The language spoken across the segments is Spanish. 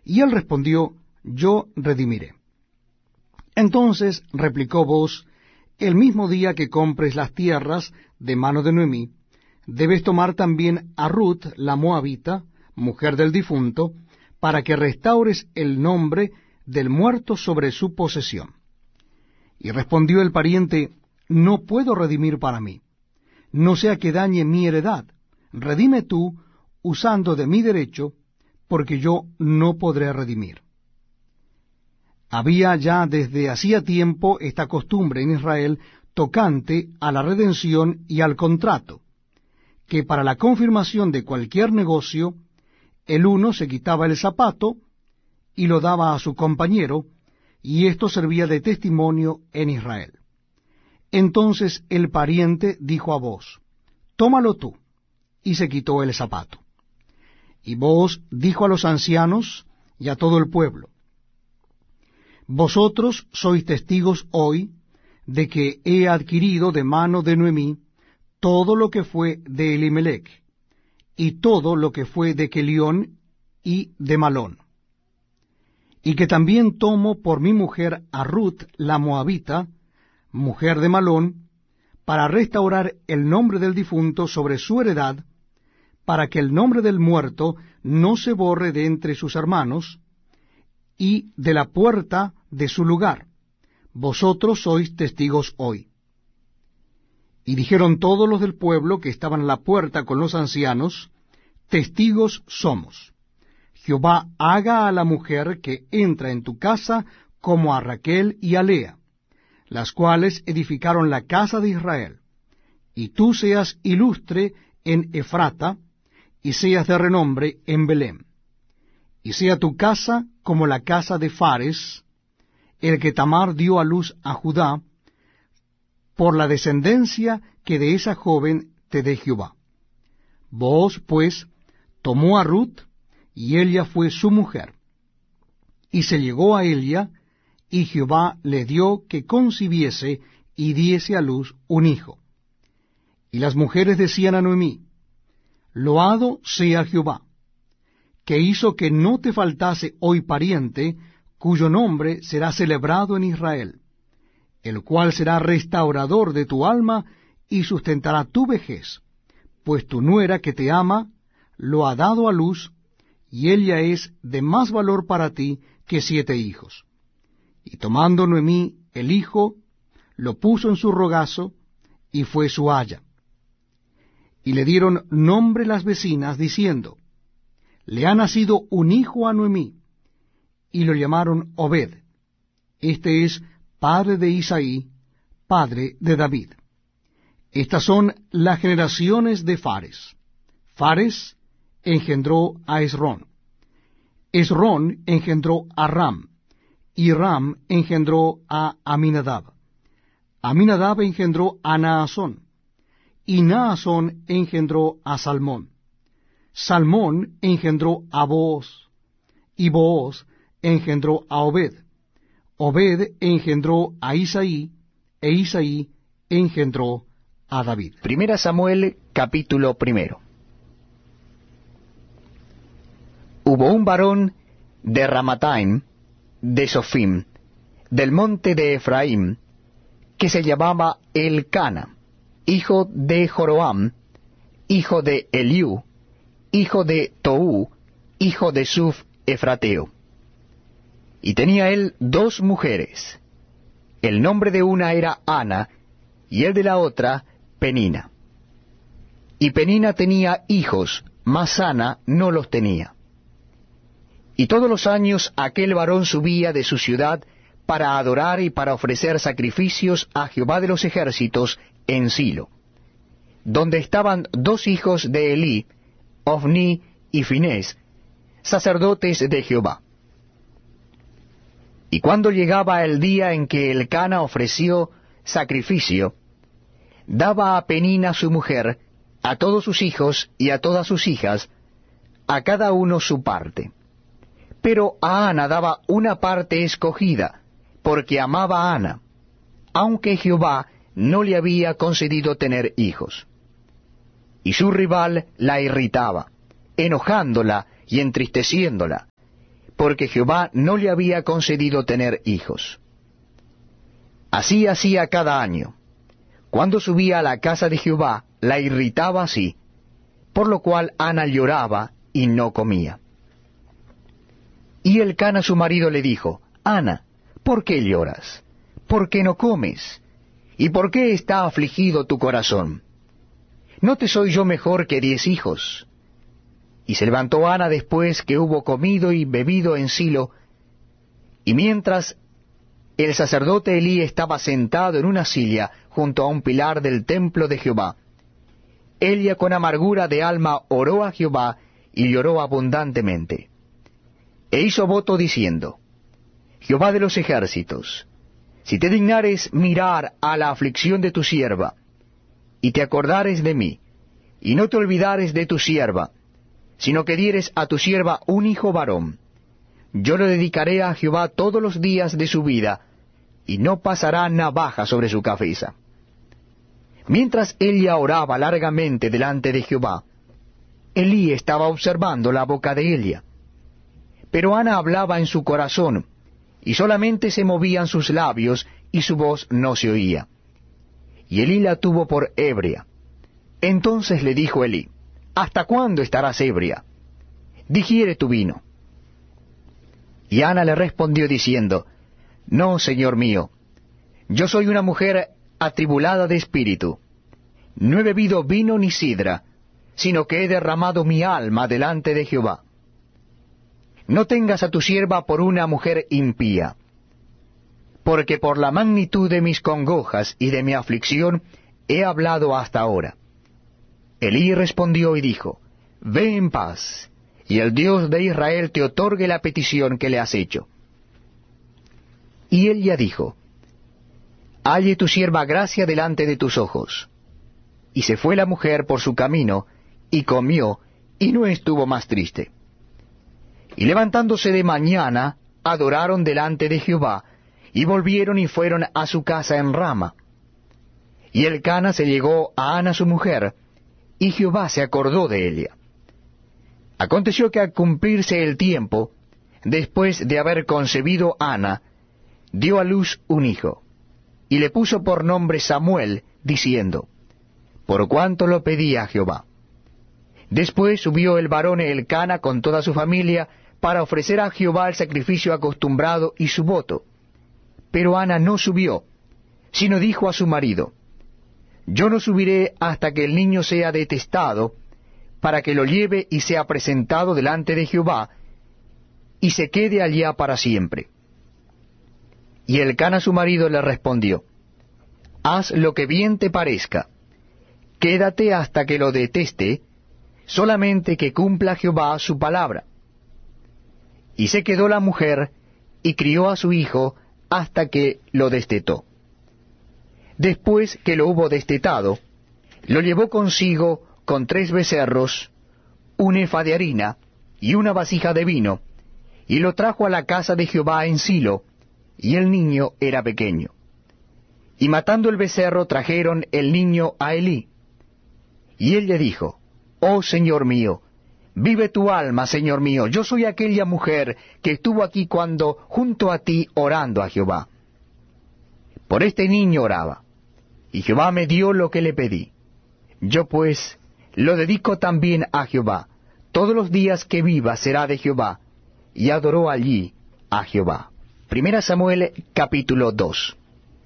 Y él respondió, yo redimiré. Entonces replicó Booz, el mismo día que compres las tierras de mano de Noemí, debes tomar también a Ruth la moabita, mujer del difunto, para que restaures el nombre del muerto sobre su posesión. Y respondió el pariente, no puedo redimir para mí, no sea que dañe mi heredad, redime tú usando de mi derecho, porque yo no podré redimir. Había ya desde hacía tiempo esta costumbre en Israel tocante a la redención y al contrato, que para la confirmación de cualquier negocio, el uno se quitaba el zapato y lo daba a su compañero, y esto servía de testimonio en Israel. Entonces el pariente dijo a Booz, tómalo tú, y se quitó el zapato. Y Booz dijo a los ancianos y a todo el pueblo, vosotros sois testigos hoy de que he adquirido de mano de Noemí todo lo que fue de Elimelech, y todo lo que fue de Kelión y de Malón, y que también tomo por mi mujer a Ruth la moabita, mujer de Malón, para restaurar el nombre del difunto sobre su heredad, para que el nombre del muerto no se borre de entre sus hermanos, y de la puerta de su lugar. Vosotros sois testigos hoy. Y dijeron todos los del pueblo que estaban a la puerta con los ancianos, testigos somos. Jehová haga a la mujer que entra en tu casa como a Raquel y a Lea, las cuales edificaron la casa de Israel, y tú seas ilustre en Efrata, y seas de renombre en Belén. Y sea tu casa como la casa de Fares, el que Tamar dio a luz a Judá, por la descendencia que de esa joven te dé Jehová. Booz, pues, tomó a Ruth, y ella fue su mujer. Y se llegó a ella, y Jehová le dio que concibiese y diese a luz un hijo. Y las mujeres decían a Noemí, loado sea Jehová, que hizo que no te faltase hoy pariente, cuyo nombre será celebrado en Israel, el cual será restaurador de tu alma y sustentará tu vejez, pues tu nuera que te ama lo ha dado a luz, y ella es de más valor para ti que 7 hijos. Y tomando Noemí el hijo, lo puso en su rogazo, y fue su aya. Y le dieron nombre las vecinas, diciendo, le ha nacido un hijo a Noemí, y lo llamaron Obed. Este es padre de Isaí, padre de David. Estas son las generaciones de Fares. Fares engendró a Esrón. Esrón engendró a Ram, y Ram engendró a Aminadab. Aminadab engendró a Naasón, y Naasón engendró a Salmón. Salmón engendró a Booz, y Booz engendró a Obed. Obed engendró a Isaí, e Isaí engendró a David. Primera Samuel, capítulo 1. Hubo un varón de Ramataim, de Sofim, del monte de Efraín, que se llamaba Elcana, hijo de Joroam, hijo de Eliú, hijo de Toú, hijo de Suf Efrateo. Y tenía él 2 mujeres. El nombre de una era Ana, y el de la otra Penina. Y Penina tenía hijos, mas Ana no los tenía. Y todos los años aquel varón subía de su ciudad para adorar y para ofrecer sacrificios a Jehová de los ejércitos en Silo, donde estaban 2 hijos de Elí, Ofni y Finés, sacerdotes de Jehová. Y cuando llegaba el día en que Elcana ofreció sacrificio, daba a Penina su mujer, a todos sus hijos y a todas sus hijas, a cada uno su parte. Pero a Ana daba una parte escogida, porque amaba a Ana, aunque Jehová no le había concedido tener hijos. Y su rival la irritaba, enojándola y entristeciéndola, porque Jehová no le había concedido tener hijos. Así hacía cada año. Cuando subía a la casa de Jehová, la irritaba así, por lo cual Ana lloraba y no comía. Y Elcana su marido le dijo, Ana, ¿por qué lloras? ¿Por qué no comes? ¿Y por qué está afligido tu corazón? ¿No te soy yo mejor que 10 hijos? Y se levantó Ana después que hubo comido y bebido en Silo, y mientras el sacerdote Elí estaba sentado en una silla junto a un pilar del templo de Jehová, ella con amargura de alma oró a Jehová y lloró abundantemente. E hizo voto diciendo, Jehová de los ejércitos, si te dignares mirar a la aflicción de tu sierva, y te acordares de mí, y no te olvidares de tu sierva, sino que dieres a tu sierva un hijo varón, yo lo dedicaré a Jehová todos los días de su vida, y no pasará navaja sobre su cabeza. Mientras ella oraba largamente delante de Jehová, Elí estaba observando la boca de ella. Pero Ana hablaba en su corazón, y solamente se movían sus labios, y su voz no se oía. Y Elí la tuvo por ebria. Entonces le dijo Elí, ¿hasta cuándo estarás ebria? Digiere tu vino. Y Ana le respondió diciendo, No, señor mío, yo soy una mujer atribulada de espíritu. No he bebido vino ni sidra, sino que he derramado mi alma delante de Jehová. No tengas a tu sierva por una mujer impía, porque por la magnitud de mis congojas y de mi aflicción he hablado hasta ahora. Elí respondió y dijo, Ve en paz, y el Dios de Israel te otorgue la petición que le has hecho. Y ella dijo, Halle tu sierva gracia delante de tus ojos. Y se fue la mujer por su camino, y comió, y no estuvo más triste. Y levantándose de mañana, adoraron delante de Jehová, y volvieron y fueron a su casa en Rama. Y Elcana se llegó a Ana su mujer, y Jehová se acordó de ella. Aconteció que al cumplirse el tiempo, después de haber concebido Ana, dio a luz un hijo, y le puso por nombre Samuel, diciendo, por cuanto lo pedía a Jehová. Después subió el varón Elcana con toda su familia, para ofrecer a Jehová el sacrificio acostumbrado y su voto. Pero Ana no subió, sino dijo a su marido, Yo no subiré hasta que el niño sea detestado, para que lo lleve y sea presentado delante de Jehová, y se quede allá para siempre. Y Elcana su marido le respondió, Haz lo que bien te parezca, quédate hasta que lo deteste, solamente que cumpla Jehová su palabra. Y se quedó la mujer, y crió a su hijo, hasta que lo destetó. Después que lo hubo destetado, lo llevó consigo con 3 becerros, un efa de harina, y una vasija de vino, y lo trajo a la casa de Jehová en Silo, y el niño era pequeño. Y matando el becerro trajeron el niño a Elí. Y él le dijo, Oh Señor mío, vive tu alma, Señor mío, yo soy aquella mujer que estuvo aquí cuando junto a ti orando a Jehová. Por este niño oraba, y Jehová me dio lo que le pedí. Yo pues lo dedico también a Jehová, todos los días que viva será de Jehová, y adoró allí a Jehová. Primera Samuel capítulo 2.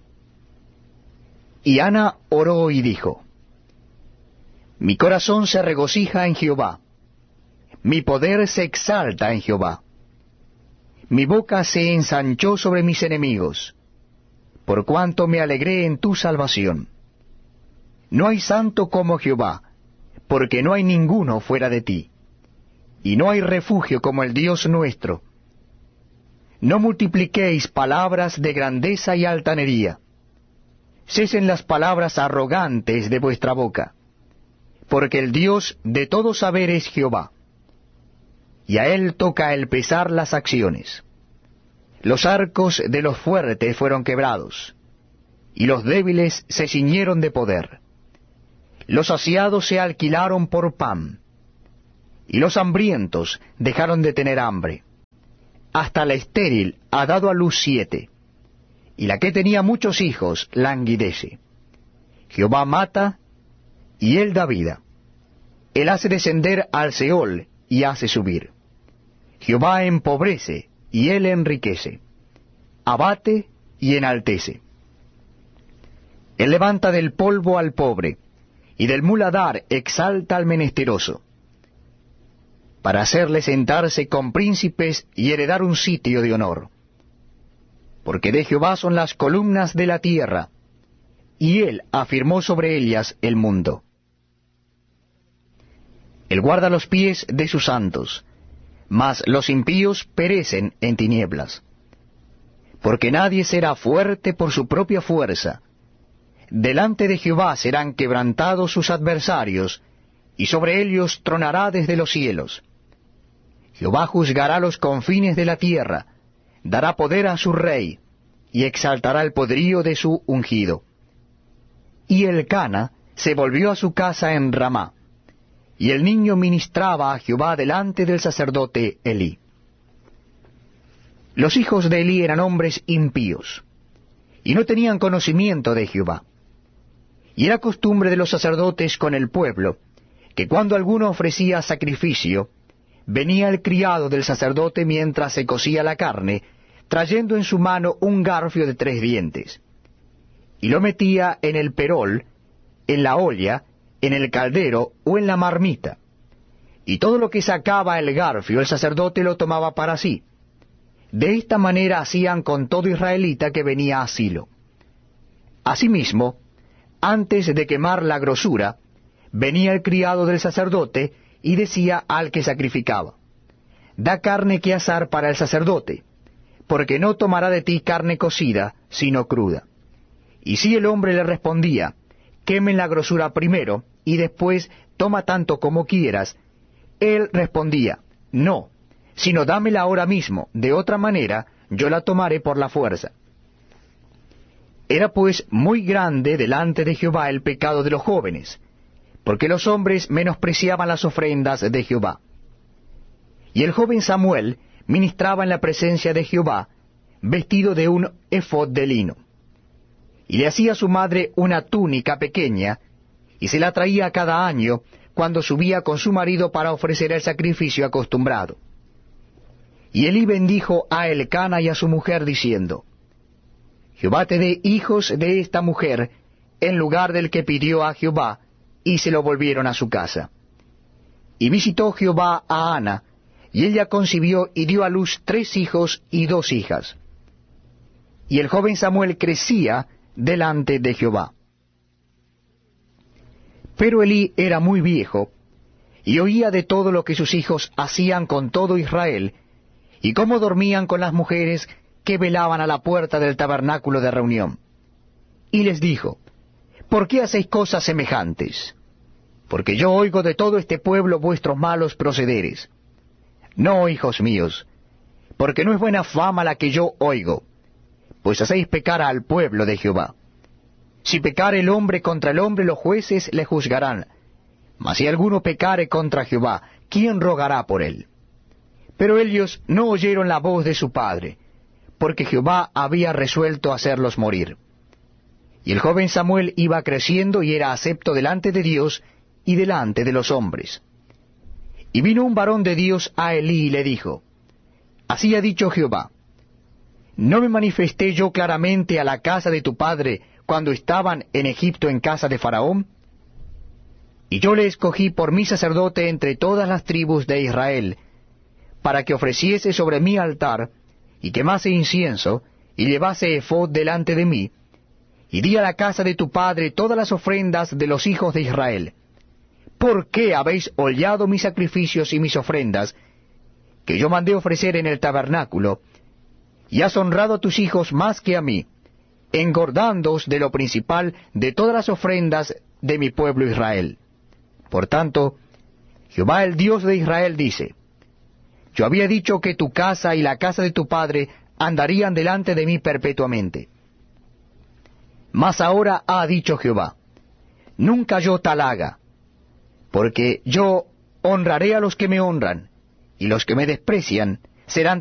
Y Ana oró y dijo, Mi corazón se regocija en Jehová, mi poder se exalta en Jehová. Mi boca se ensanchó sobre mis enemigos, por cuanto me alegré en tu salvación. No hay santo como Jehová, porque no hay ninguno fuera de ti, y no hay refugio como el Dios nuestro. No multipliquéis palabras de grandeza y altanería. Cesen las palabras arrogantes de vuestra boca, porque el Dios de todo saber es Jehová, y a él toca el pesar las acciones. Los arcos de los fuertes fueron quebrados, y los débiles se ciñeron de poder. Los saciados se alquilaron por pan, y los hambrientos dejaron de tener hambre. hasta la estéril ha dado a luz 7, y la que tenía muchos hijos languidece. Jehová mata, y él da vida. Él hace descender al Seol, y hace subir. Jehová empobrece, y él enriquece. Abate, y enaltece. Él levanta del polvo al pobre, y del muladar exalta al menesteroso, para hacerle sentarse con príncipes y heredar un sitio de honor. Porque de Jehová son las columnas de la tierra, y él afirmó sobre ellas el mundo. Él guarda los pies de sus santos, mas los impíos perecen en tinieblas. Porque nadie será fuerte por su propia fuerza. Delante de Jehová serán quebrantados sus adversarios, y sobre ellos tronará desde los cielos. Jehová juzgará los confines de la tierra, dará poder a su rey, y exaltará el poderío de su ungido. Y Elcana se volvió a su casa en Ramá, y el niño ministraba a Jehová delante del sacerdote Elí. Los hijos de Elí eran hombres impíos, y no tenían conocimiento de Jehová. Y era costumbre de los sacerdotes con el pueblo, que cuando alguno ofrecía sacrificio, venía el criado del sacerdote mientras se cocía la carne, trayendo en su mano un garfio de 3 dientes, y lo metía en el perol, en la olla, en el caldero o en la marmita. Y todo lo que sacaba el garfio el sacerdote lo tomaba para sí. De esta manera hacían con todo israelita que venía a Silo. Asimismo, antes de quemar la grosura, venía el criado del sacerdote y decía al que sacrificaba: da carne que asar para el sacerdote, porque no tomará de ti carne cocida, sino cruda. Y si el hombre le respondía: quemen la grosura primero, y después toma tanto como quieras, él respondía: no, sino dámela ahora mismo, de otra manera yo la tomaré por la fuerza. Era pues muy grande delante de Jehová el pecado de los jóvenes, porque los hombres menospreciaban las ofrendas de Jehová. Y el joven Samuel ministraba en la presencia de Jehová, vestido de un efod de lino. Y le hacía a su madre una túnica pequeña, y se la traía cada año, cuando subía con su marido para ofrecer el sacrificio acostumbrado. Y Elí bendijo a Elcana y a su mujer, diciendo: Jehová te dé hijos de esta mujer, en lugar del que pidió a Jehová, y se lo volvieron a su casa. Y visitó Jehová a Ana, y ella concibió y dio a luz 3 hijos y 2 hijas. Y el joven Samuel crecía delante de Jehová. Pero Elí era muy viejo, y oía de todo lo que sus hijos hacían con todo Israel, y cómo dormían con las mujeres que velaban a la puerta del tabernáculo de reunión. Y les dijo: ¿por qué hacéis cosas semejantes? Porque yo oigo de todo este pueblo vuestros malos procederes. No, hijos míos, porque no es buena fama la que yo oigo, pues hacéis pecar al pueblo de Jehová. Si pecare el hombre contra el hombre, los jueces le juzgarán. Mas si alguno pecare contra Jehová, ¿quién rogará por él? Pero ellos no oyeron la voz de su padre, porque Jehová había resuelto hacerlos morir. Y el joven Samuel iba creciendo y era acepto delante de Dios y delante de los hombres. Y vino un varón de Dios a Elí y le dijo: Así ha dicho Jehová: ¿no me manifesté yo claramente a la casa de tu padre cuando estaban en Egipto en casa de Faraón? Y yo le escogí por mi sacerdote entre todas las tribus de Israel, para que ofreciese sobre mi altar, y quemase incienso, y llevase efod delante de mí, y di a la casa de tu padre todas las ofrendas de los hijos de Israel. ¿Por qué habéis hollado mis sacrificios y mis ofrendas, que yo mandé ofrecer en el tabernáculo, y has honrado a tus hijos más que a mí, engordándoos de lo principal de todas las ofrendas de mi pueblo Israel? Por tanto, Jehová el Dios de Israel dice: Yo había dicho que tu casa y la casa de tu padre andarían delante de mí perpetuamente. Mas ahora ha dicho Jehová: Nunca yo tal haga, porque yo honraré a los que me honran, y los que me desprecian serán